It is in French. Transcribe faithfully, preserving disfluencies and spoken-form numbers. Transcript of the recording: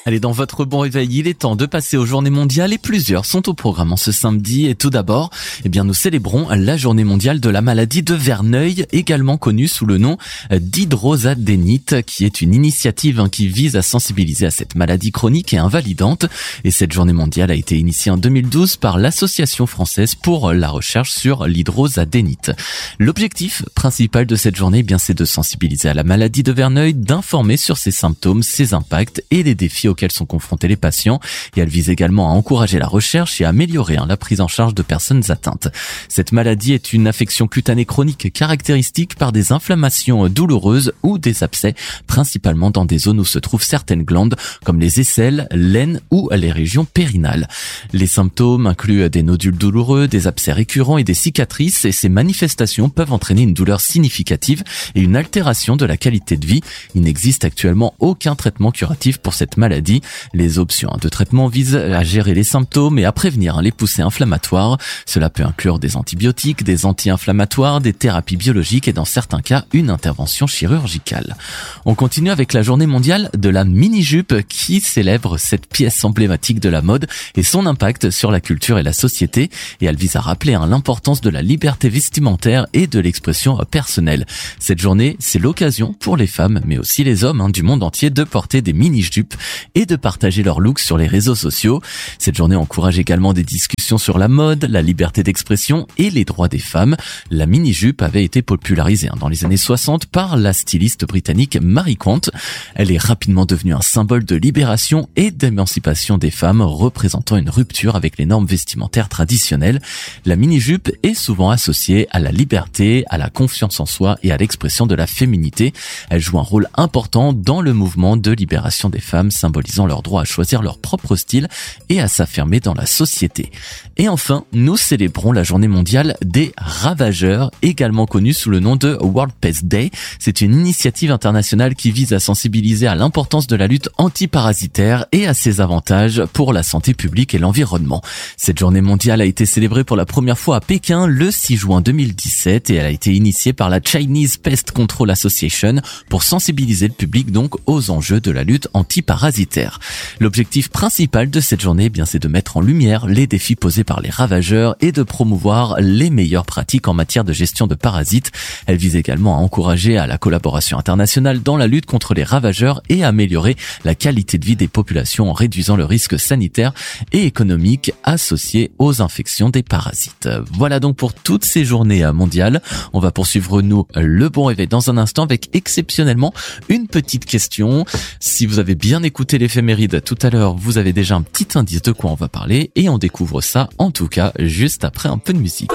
Allez, dans votre bon réveil, il est temps de passer aux journées mondiales et plusieurs sont au programme en ce samedi. Et tout d'abord, eh bien, nous célébrons la journée mondiale de la maladie de Verneuil, également connue sous le nom d'hydrosadénite, qui est une initiative hein, qui vise à sensibiliser à cette maladie chronique et invalidante. Et cette journée mondiale a été initiée en deux mille douze par l'Association française pour la recherche sur l'hydrosadénite. L'objectif principal de cette journée, eh bien, c'est de sensibiliser à la maladie de Verneuil, d'informer sur ses symptômes, ses impacts et les défis auxquels sont confrontés les patients, et elle vise également à encourager la recherche et à améliorer hein, la prise en charge de personnes atteintes. Cette maladie est une affection cutanée chronique caractéristique par des inflammations douloureuses ou des abcès, principalement dans des zones où se trouvent certaines glandes, comme les aisselles, l'aine ou les régions périnales. Les symptômes incluent des nodules douloureux, des abcès récurrents et des cicatrices, et ces manifestations peuvent entraîner une douleur significative et une altération de la qualité de vie. Il n'existe actuellement aucun traitement curatif pour cette maladie. Les options de traitement visent à gérer les symptômes et à prévenir les poussées inflammatoires. Cela peut inclure des antibiotiques, des anti-inflammatoires, des thérapies biologiques et dans certains cas, une intervention chirurgicale. On continue avec la journée mondiale de la mini-jupe qui célèbre cette pièce emblématique de la mode et son impact sur la culture et la société. Et elle vise à rappeler hein, l'importance de la liberté vestimentaire et de l'expression personnelle. Cette journée, c'est l'occasion pour les femmes, mais aussi les hommes hein, du monde entier de porter des mini-jupes et de partager leur look sur les réseaux sociaux. Cette journée encourage également des discussions sur la mode, la liberté d'expression et les droits des femmes. La mini-jupe avait été popularisée hein, dans les années soixante par la styliste britannique Mary Quant. Elle est rapidement devenue un symbole de libération et d'émancipation des femmes, représentant une rupture avec les normes vestimentaires traditionnelles. La mini-jupe est souvent associée à la liberté, à la confiance en soi et à l'expression de la féminité. Elle joue un rôle important dans le mouvement de libération des femmes, symbolisant leur droit à choisir leur propre style et à s'affirmer dans la société. Et enfin, nous célébrons la journée mondiale des ravageurs, également connue sous le nom de World Pest Day. C'est une initiative internationale qui vise à sensibiliser à l'importance de la lutte antiparasitaire et à ses avantages pour la santé publique et l'environnement. Cette journée mondiale a été célébrée pour la première fois à Pékin le six juin deux mille dix-sept et elle a été initiée par la Chinese Pest Control Association pour sensibiliser le public donc aux enjeux de la lutte antiparasitaire. L'objectif principal de cette journée, eh bien, c'est de mettre en lumière les défis posés par les ravageurs et de promouvoir les meilleures pratiques en matière de gestion de parasites. Elle vise également à encourager à la collaboration internationale dans la lutte contre les ravageurs et à améliorer la qualité de vie des populations en réduisant le risque sanitaire et économique associé aux infections des parasites. Voilà donc pour toutes ces journées mondiales. On va poursuivre nous le bon réveil dans un instant avec exceptionnellement une petite question. Si vous avez bien écouté l'éphéméride tout à l'heure, vous avez déjà un petit indice de quoi on va parler et on découvre ça en tout cas juste après un peu de musique.